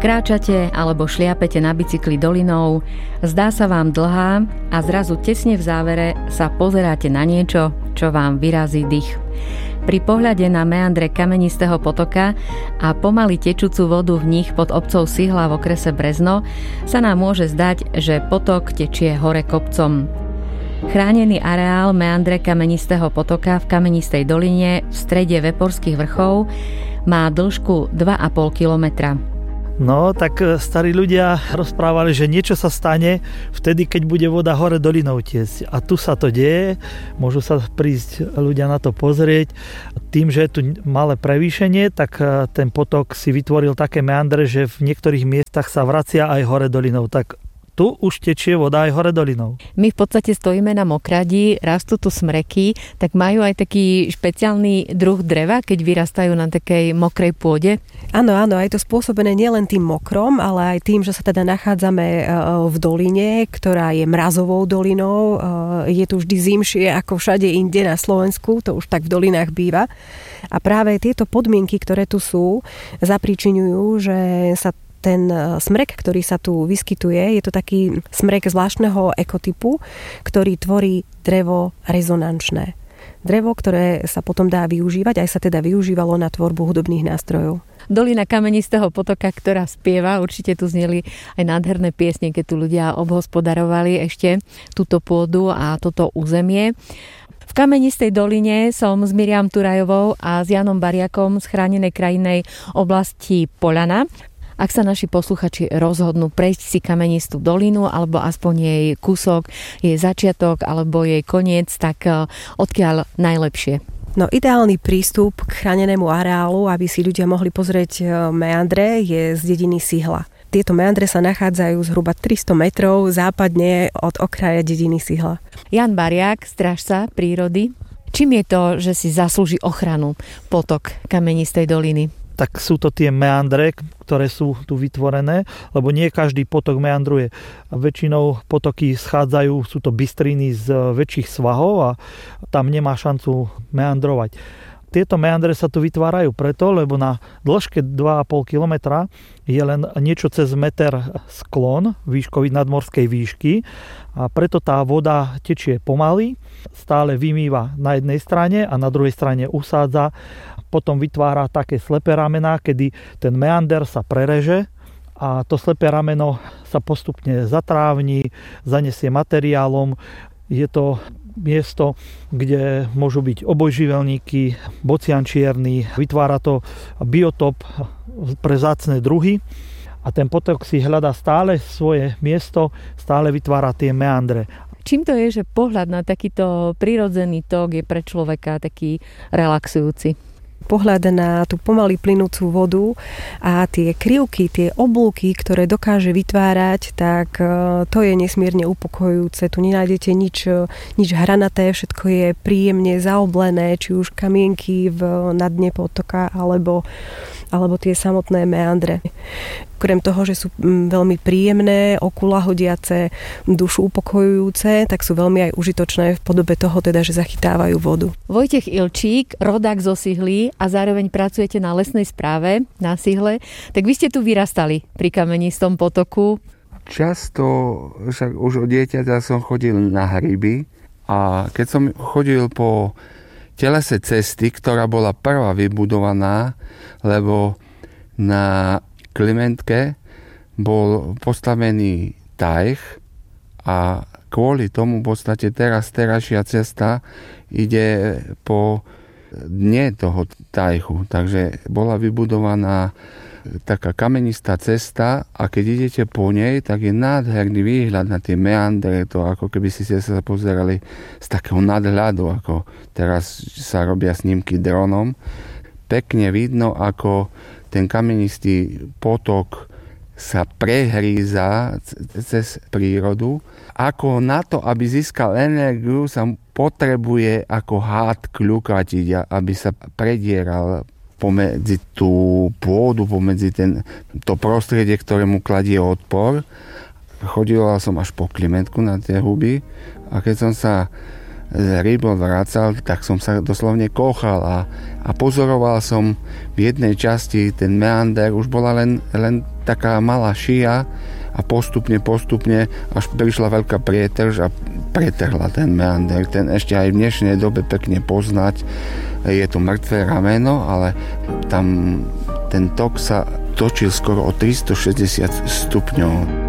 Kráčate alebo šliapete na bicykli dolinou, zdá sa vám dlhá a zrazu tesne v závere sa pozeráte na niečo, čo vám vyrazí dých. Pri pohľade na meandre kamenistého potoka a pomaly tečúcu vodu v nich pod obcov Sihla v okrese Brezno sa nám môže zdať, že potok tečie hore kopcom. Chránený areál meandre kamenistého potoka v Kamenistej doline v strede Veporských vrchov má dĺžku 2,5 kilometra. No, tak starí ľudia rozprávali, že niečo sa stane vtedy, keď bude voda hore dolinou tiecť. A tu sa to deje, môžu sa prísť ľudia na to pozrieť. Tým, že je tu malé prevýšenie, tak ten potok si vytvoril také meandre, že v niektorých miestach sa vracia aj hore dolinou. Tak tu už tečie voda aj hore dolinou. My v podstate stojíme na mokradi, rastú tu smreky, tak majú aj taký špeciálny druh dreva, keď vyrastajú na takej mokrej pôde? Áno, aj to spôsobené nielen tým mokrom, ale aj tým, že sa teda nachádzame v doline, ktorá je mrazovou dolinou. Je tu vždy zimšie ako všade inde na Slovensku, to už tak v dolinách býva. A práve tieto podmienky, ktoré tu sú, zapríčiňujú, že sa ten smrek, ktorý sa tu vyskytuje, je to taký smrek zvláštneho ekotypu, ktorý tvorí drevo rezonančné. Drevo, ktoré sa potom dá využívať, aj sa teda využívalo na tvorbu hudobných nástrojov. Dolina kamenistého potoka, ktorá spieva, určite tu zneli aj nádherné piesne, keď tu ľudia obhospodarovali ešte túto pôdu a toto územie. V Kamenistej doline som s Miriam Turajovou a s Janom Bariakom z chránenej krajinnej oblasti Poľana. Ak sa naši posluchači rozhodnú prejsť si Kamenistú dolinu alebo aspoň jej kúsok, jej začiatok alebo jej koniec, tak odkiaľ najlepšie? No, ideálny prístup k chránenému areálu, aby si ľudia mohli pozrieť meandre, je z dediny Sihla. Tieto meandre sa nachádzajú zhruba 300 metrov západne od okraja dediny Sihla. Jan Bariak, strážca prírody. Čím je to, že si zaslúži ochranu potok Kamenistej doliny? Tak sú to tie meandre, ktoré sú tu vytvorené, lebo nie každý potok meandruje. Väčšinou potoky schádzajú, sú to bystriny z väčších svahov a tam nemá šancu meandrovať. Tieto meandre sa tu vytvárajú preto, lebo na dĺžke 2,5 kilometra je len niečo cez meter sklon výškový nadmorskej výšky a preto tá voda tečie pomaly, stále vymýva na jednej strane a na druhej strane usádza. Potom vytvára také slepé ramená, kedy ten meander sa prereže a to slepé rameno sa postupne zatrávni, zanesie materiálom. Je to miesto, kde môžu byť obojživelníky, bocian čierny, vytvára to biotop pre vzácne druhy a ten potok si hľadá stále svoje miesto, stále vytvára tie meandre. Čím to je, že pohľad na takýto prirodzený tok je pre človeka taký relaxujúci? Pohľad na tú pomaly plynúcu vodu a tie krivky, tie oblúky, ktoré dokáže vytvárať, tak to je nesmierne upokojujúce. Tu nenájdete nič hranaté, všetko je príjemne zaoblené, či už kamienky na dne potoka, alebo tie samotné meandre. Okrem toho, že sú veľmi príjemné, oku lahodiace, dušu upokojujúce, tak sú veľmi aj užitočné v podobe toho, teda, že zachytávajú vodu. Vojtech Ilčík, rodák zo Sihly a zároveň pracujete na lesnej správe na Sihle, tak vy ste tu vyrastali pri Kamenistom potoku. Často, však už od dieťaťa som chodil na hryby a keď som chodil po telese cesty, ktorá bola prvá vybudovaná, lebo na Klimentke bol postavený tajh a kvôli tomu v podstate terajšia cesta ide po dne toho tajhu. Takže bola vybudovaná taká kamenistá cesta a keď idete po nej, tak je nádherný výhľad na tie meandre, to ako keby si sa pozerali z takého nadhľadu, ako teraz sa robia snímky dronom. Pekne vidno, ako ten kamenistý potok sa prehríza cez prírodu. Ako na to, aby získal energiu, sa potrebuje ako hád kľukatiť, aby sa predieral pomedzi tú pôdu, pomedzi to prostredie, ktorému kladie odpor. Chodila som až po Klimentku na tie huby a keď som sa z rybov vracal, tak som sa doslovne kochal a pozoroval som v jednej časti ten meander, už bola len taká malá šia a postupne, až prišla veľká prietrž a pretrhla ten meander. Ten ešte aj v dnešnej dobe pekne poznať. Je to mŕtvé rameno, ale tam ten tok sa točil skoro o 360 stupňov.